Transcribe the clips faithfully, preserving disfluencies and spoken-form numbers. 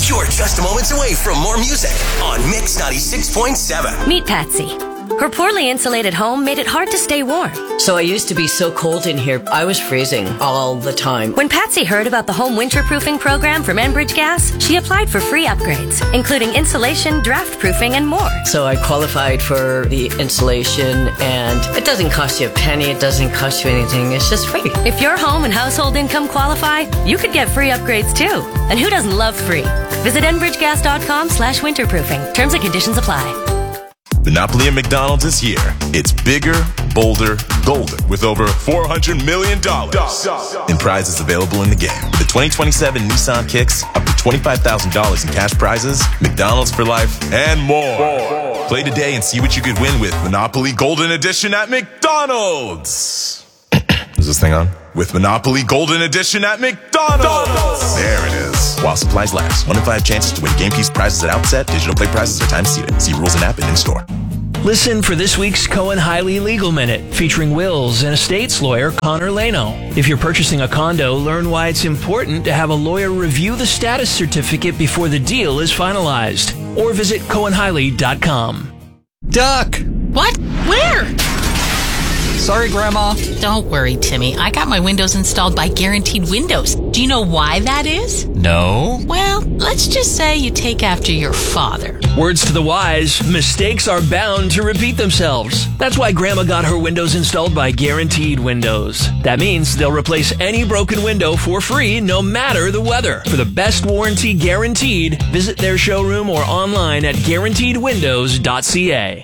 You're just moments away from more music on Mix ninety-six point seven. Meet Patsy. Her poorly insulated home made it hard to stay warm. So I used to be so cold in here, I was freezing all the time. When Patsy heard about the home winterproofing program from Enbridge Gas, she applied for free upgrades, including insulation, draft proofing, and more. So I qualified for the insulation, and it doesn't cost you a penny, it doesn't cost you anything, it's just free. If your home and household income qualify, you could get free upgrades too. And who doesn't love free? Visit enbridgegas.com slash winterproofing. Terms and conditions apply. Monopoly at McDonald's is here. It's bigger, bolder, golden, with over four hundred million dollars in prizes available in the game. With the twenty twenty-seven Nissan Kicks, up to twenty-five thousand dollars in cash prizes, McDonald's for life, and more. more. Play today and see what you could win with Monopoly Golden Edition at McDonald's. Is this thing on? With Monopoly Golden Edition at McDonald's. McDonald's. There it is. While supplies last. One in five chances to win game piece prizes at outset. Digital play prizes are time seated. See rules and app and in store. Listen for this week's Cohen-Hiley Legal Minute, featuring wills and estates lawyer Connor Leno. If you're purchasing a condo, learn why it's important to have a lawyer review the status certificate before the deal is finalized. Or visit cohen hiley dot com. Duck! What? Where? Sorry, Grandma. Don't worry, Timmy. I got my windows installed by Guaranteed Windows. Do you know why that is? No. Well, let's just say you take after your father. Words to the wise, mistakes are bound to repeat themselves. That's why Grandma got her windows installed by Guaranteed Windows. That means they'll replace any broken window for free, no matter the weather. For the best warranty guaranteed, visit their showroom or online at guaranteed windows dot c a.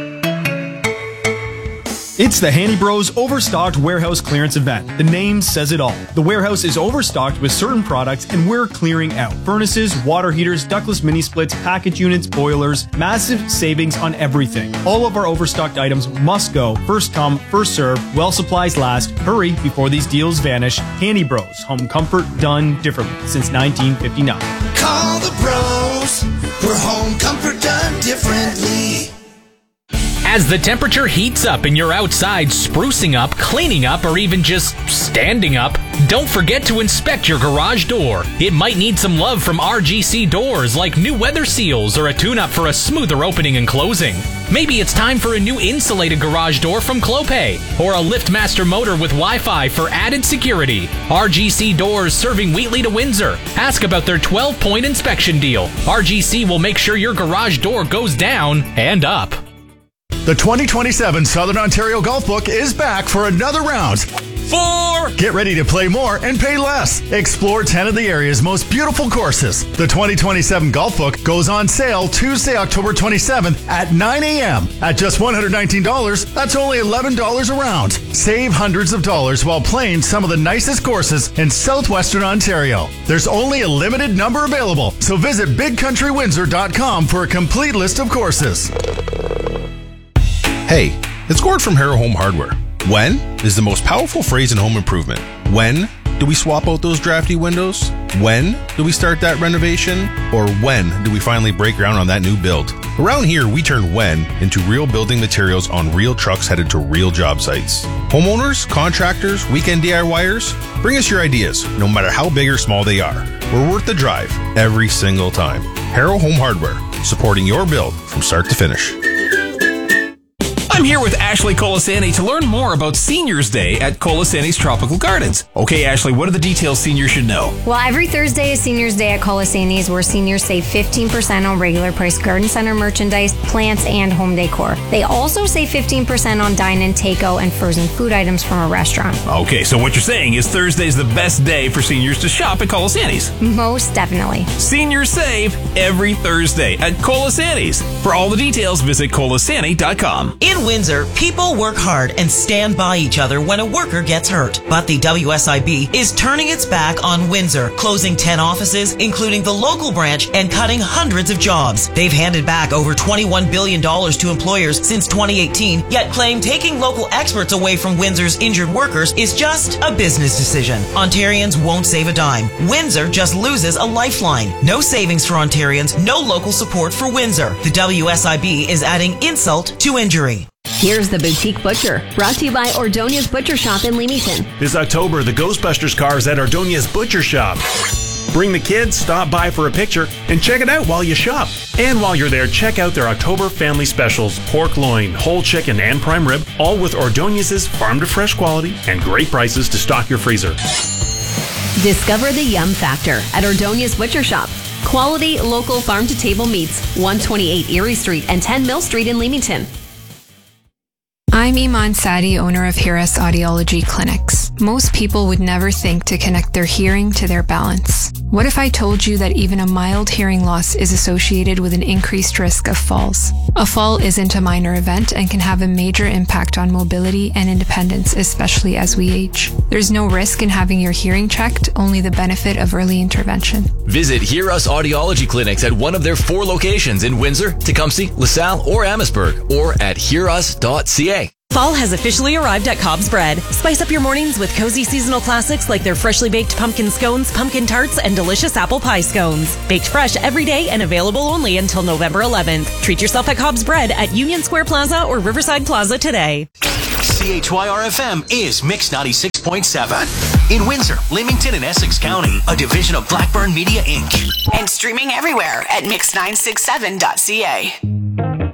It's the Handy Bros Overstocked Warehouse Clearance Event. The name says it all. The warehouse is overstocked with certain products and we're clearing out. Furnaces, water heaters, ductless mini splits, package units, boilers, massive savings on everything. All of our overstocked items must go. First come, first serve, while supplies last. Hurry before these deals vanish. Handy Bros, home comfort done differently since nineteen fifty-nine. Call the bros, for home comfort done differently. As the temperature heats up and you're outside sprucing up, cleaning up, or even just standing up, don't forget to inspect your garage door. It might need some love from R G C Doors, like new weather seals or a tune-up for a smoother opening and closing. Maybe it's time for a new insulated garage door from Clopay, or a LiftMaster motor with Wi-Fi for added security. R G C Doors, serving Wheatley to Windsor. Ask about their twelve-point inspection deal. R G C will make sure your garage door goes down and up. The twenty twenty-seven Southern Ontario Golf Book is back for another round. Four! Get ready to play more and pay less. Explore ten of the area's most beautiful courses. The twenty twenty-seven Golf Book goes on sale Tuesday, October twenty-seventh at nine a.m. At just one hundred nineteen dollars, that's only eleven dollars a round. Save hundreds of dollars while playing some of the nicest courses in southwestern Ontario. There's only a limited number available, so visit big country windsor dot com for a complete list of courses. Hey, it's Gord from Harrow Home Hardware. When is the most powerful phrase in home improvement? When do we swap out those drafty windows? When do we start that renovation? Or when do we finally break ground on that new build? Around here, we turn when into real building materials on real trucks headed to real job sites. Homeowners, contractors, weekend DIYers, bring us your ideas, no matter how big or small they are. We're worth the drive every single time. Harrow Home Hardware, supporting your build from start to finish. I'm here with Ashley Colasani to learn more about Seniors Day at Colasani's Tropical Gardens. Okay, Ashley, what are the details seniors should know? Well, every Thursday is Seniors Day at Colasani's, where seniors save fifteen percent on regular price garden center merchandise, plants, and home decor. They also save fifteen percent on dine-in, takeout, and frozen food items from a restaurant. Okay, so what you're saying is Thursday's the best day for seniors to shop at Colasani's. Most definitely. Seniors save every Thursday at Colasani's. For all the details, visit colasani dot com. In Windsor, people work hard and stand by each other when a worker gets hurt. But the W S I B is turning its back on Windsor, closing ten offices, including the local branch, and cutting hundreds of jobs. They've handed back over twenty-one billion dollars to employers since twenty eighteen, yet claim taking local experts away from Windsor's injured workers is just a business decision. Ontarians won't save a dime. Windsor just loses a lifeline. No savings for Ontarians, no local support for Windsor. The W S I B is adding insult to injury. Here's the Boutique Butcher, brought to you by Ordonia's Butcher Shop in Leamington. This October, the Ghostbusters car is at Ordonia's Butcher Shop. Bring the kids, stop by for a picture, and check it out while you shop. And while you're there, check out their October family specials: pork loin, whole chicken, and prime rib, all with Ordonez's farm-to-fresh quality and great prices to stock your freezer. Discover the Yum Factor at Ordonez Butcher Shop. Quality, local, farm-to-table meats, one twenty-eight Erie Street and ten Mill Street in Leamington. I'm Iman Sadi, owner of Hiras Audiology Clinics. Most people would never think to connect their hearing to their balance. What if I told you that even a mild hearing loss is associated with an increased risk of falls? A fall isn't a minor event and can have a major impact on mobility and independence, especially as we age. There's no risk in having your hearing checked, only the benefit of early intervention. Visit Hiras Audiology Clinics at one of their four locations in Windsor, Tecumseh, LaSalle, or Amherstburg, or at hiras dot c a. Fall has officially arrived at Cobb's Bread. Spice up your mornings with cozy seasonal classics like their freshly baked pumpkin scones, pumpkin tarts, and delicious apple pie scones. Baked fresh every day and available only until November eleventh. Treat yourself at Cobb's Bread at Union Square Plaza or Riverside Plaza today. C H Y R F M is Mix ninety-six point seven. In Windsor, Leamington, and Essex County, a division of Blackburn Media, Incorporated. And streaming everywhere at mix nine six seven dot c a.